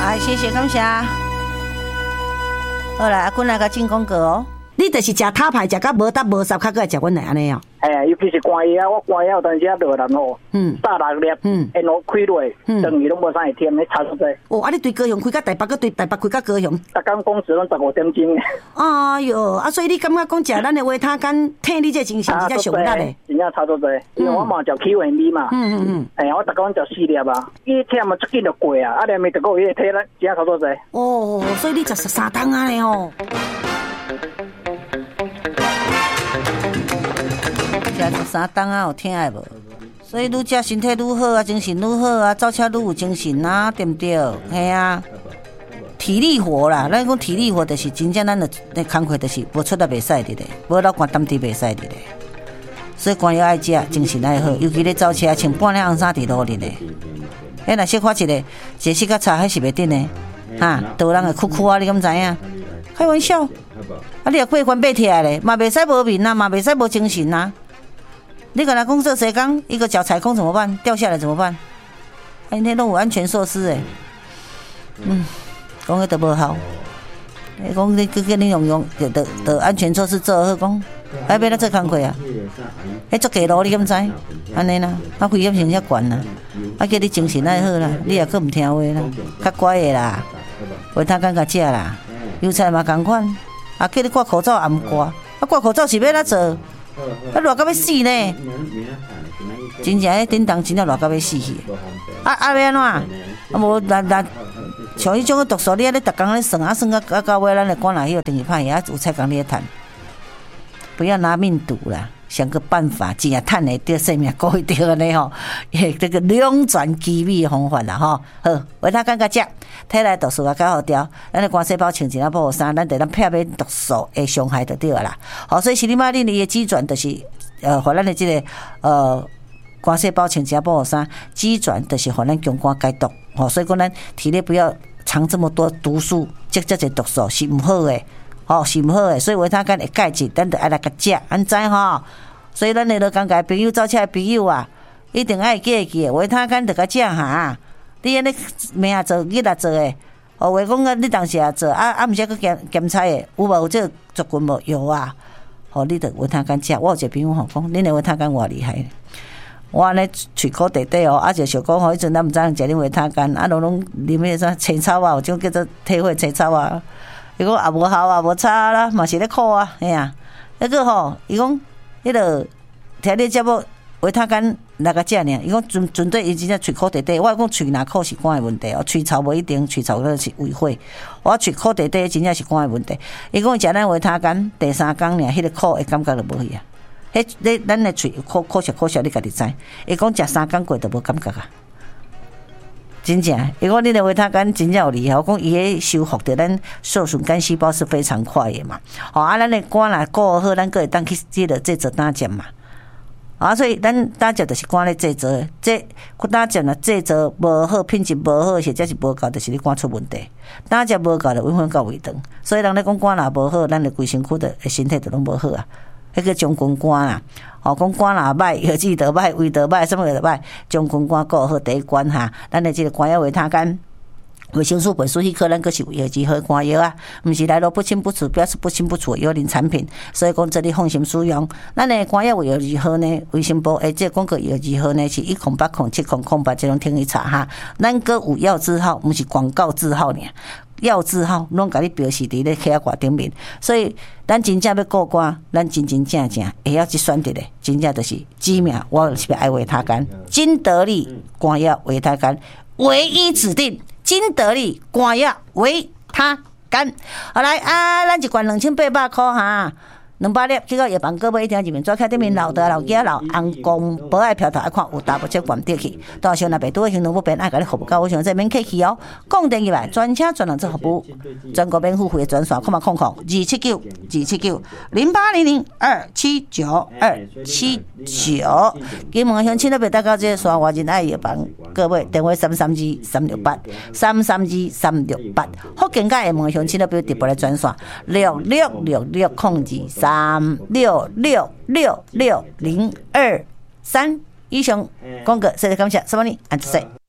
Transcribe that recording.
来，谢谢感谢。好啦，阿君来甲进广告哦。你就是食塔牌，食到无搭无煞，较个食阮来安尼哦。 尤其是寒夜，我寒夜有当时啊热人哦，大6粒，然后开落，等于拢无啥会甜，你差出济。 哦，啊，你对高雄开到台北，佮对台北开到高雄， 逐工工时拢15点钟。 哎哟，啊，所以你感觉讲食咱的维他干，替你这精神真正上力的。 真正差出济，因为我嘛食起源米嘛。我逐工食4粒啊，伊忝啊，足紧就过啊，啊，连暝一个月体咱真正差出济。 哦，所以你食13顿啊咧吼。食13顿啊，有听的无？所以愈食身体愈好啊，精神愈好啊，走车愈有精神啊，对不对？嘿啊，体力活啦，咱讲体力活就是真正咱的工课就是无出来袂使的咧，无老寒担地袂使的咧。所以寒药爱食，精神爱好，尤其咧走车穿半领红衫伫路里咧，迄若小可一个洗较差，迄是袂得呢。道人会哭啊，你敢知影？开玩笑，啊，你若过翻背起来咧，嘛袂使无面啊，嘛袂使无精神啊。你跟他讲做谁工，一个脚踩空怎么办？掉下来怎么办？那都有安全措施诶。讲迄都无效。你讲你跟你用的安全措施做好讲，要咱做工课啊。迄做低路你敢知？安尼啦，啊危险性遮悬啦，啊叫你精神爱好啦，你也佫唔听话啦，较乖的啦，维他干甲食啦，油菜嘛同款，啊叫你挂口罩也唔挂，啊挂口罩是要哪做？啊热到要死呢！真正迄叮当真正热到要死去。要安怎？啊无咱像迄种毒素，你逐工咧算到尾，咱来赶来迄个电视拍也有菜工你咧趁，不要拿命赌啦。想个办法，钱也趁会着，性命过会着呢吼。这个两全其美的方法啦吼。好，维他干甲食，体内毒素也较好调。咱的肝细胞穿一下保护衫，咱得避免毒素的伤害就对啦。好，所以是你妈你的基转就是互咱的这个肝细胞穿一下保护衫，基转就是互咱强肝解毒。吼，所以讲咱体内不要藏这么多毒素，这些毒素是唔好的。是唔好诶，所以维他干会钙质，咱着爱来甲食，安知吼？所以咱下落讲甲朋友走车诶朋友啊，一定爱记记维他干着甲食哈。你安尼明仔做，日仔做诶，话讲啊，你当时也做，毋是佫检查诶，有无这族群无有啊？你着维他干食。我有一个朋友讲，恁诶维他干偌厉害。我安尼喙口底底就想讲迄阵咱毋知影食恁维他干，拢啉迄啥青草啊，有种叫做体会青草啊。伊讲也无效啊，无差啦，嘛是咧苦啊，嘿啊。迄个伊讲迄个听你节目维他干来甲食尔，伊讲针对伊真正喙口底底，我讲喙若苦是肝的问题哦，喙臭无一定，喙臭是胃火。我喙口底底真正是肝的问题。伊讲食咱维他干第3工尔，迄个苦的感觉就无去啊。迄咱的喙苦涩，你家己知。伊讲食3工过就无感觉啊。真正，伊讲你的维他干真正有厉害，我讲伊个修复着咱受损肝细胞是非常快的嘛。咱的肝若顾好，咱个会当去制作胆汁嘛。所以咱胆汁就是肝咧制作的，这胆汁若制作无好，品质无好，或者是无够，就是你肝出问题。胆汁无够就永远到胃肠，所以人咧讲肝若无好，咱的规身躯的身体就拢无好啊。迄个将军肝啦，讲肝若歹，药剂得歹，胃得歹，什么得歹，将军肝顾好第一关哈。咱的这个肝药维他干、维生素、倍数迄颗，咱佫是有药剂好肝药啊，毋是来路不清不楚，表示不清不楚的幽灵产品。所以讲这里放心使用。咱的肝药有药剂好呢，卫生部这广告药剂好呢是108070008这种听去查哈。咱佫有药字号，毋是广告字号尔。药字号拢甲你标示伫咧客挂顶面，所以咱真正要顾肝，咱真正会晓去选择的，真正就是知名。我是要爱维他干，金得利肝药维他干，唯一指定金得利肝药维他干。好来咱一罐2800块哈。200粒，去到药房购买一条入面，抓开对面老的老家老红光保爱票头一看有大不切关掉去，到时候那边都会行动不便，爱甲你服务到我想这免客气哦。讲电话来，专车专人做服务，全国免付费的专线，080-279-279，金门乡亲都别大到这山外人爱药房各位电话332-368，332-368，福建甲厦门乡亲都别直拨来专线66660236666023。以上广告，谢谢感谢，什么呢？安子说。